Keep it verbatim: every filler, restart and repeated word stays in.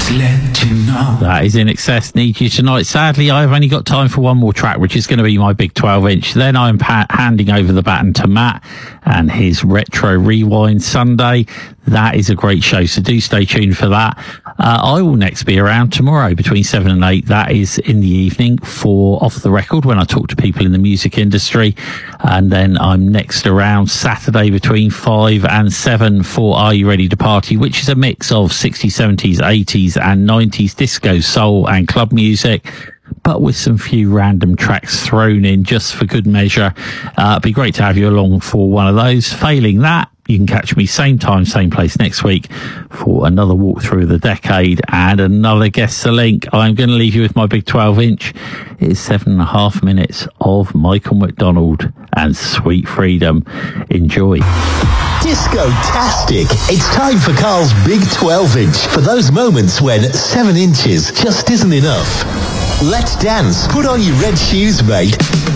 just let you know. That is In Excess, Need You Tonight. Sadly, I've only got time for one more track, which is going to be my big twelve inch. Then I'm pa- handing over the baton to Matt and his Retro Rewind Sunday. That is a great show, so do stay tuned for that. Uh, I will next be around tomorrow between seven and eight. That is in the evening for Off the Record, when I talk to people in the music industry. And then I'm next around Saturday between five and seven for Are You Ready to Party, which is a mix of sixties, seventies, eighties and nineties disco, soul and club music, but with some few random tracks thrown in just for good measure. Uh, it'd be great to have you along for one of those. Failing that, you can catch me same time, same place next week for another walk through the decade and another Guess the Link. I'm going to leave you with my big twelve inch. It's seven and a half minutes of Michael McDonald and Sweet Freedom. Enjoy. Disco-tastic. It's time for Carl's big twelve inch. For those moments when seven inches just isn't enough. Let's dance. Put on your red shoes, mate.